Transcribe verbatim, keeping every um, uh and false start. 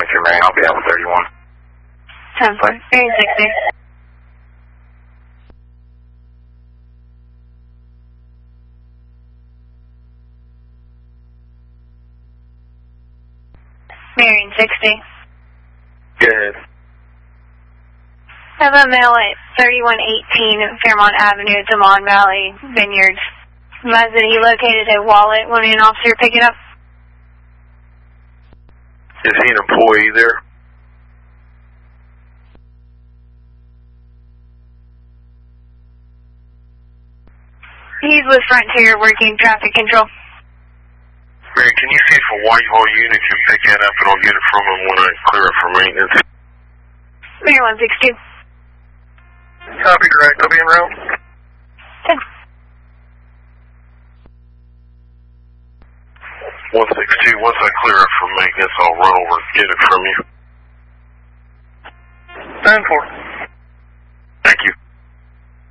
Manager, Marion. I'll be out with thirty-one. ten four. Marion sixty. Marion sixty. Good. I have a mail at thirty-one eighteen Fairmont Avenue, Demond Valley Vineyards. Advise that he located a wallet when an officer picked it up. Is he an employee there? He's with Frontier working traffic control. Marion, can you see if a Whitehall unit can pick that up and I'll get it from him when I clear it for maintenance? Marion one sixty-two. Copy, direct. I'll be en route. ten. one sixty-two, once I clear it for maintenance, I'll run over and get it from you. ten four.